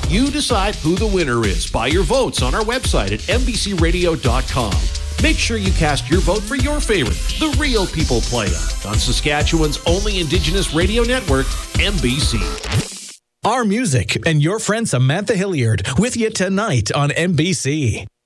You decide who the winner is by your votes on our website at mbcradio.com. Make sure you cast your vote for your favorite, the Real People Playa, on Saskatchewan's only Indigenous radio network, MBC. Our music and your friend Samantha Hilliard with you tonight on MBC.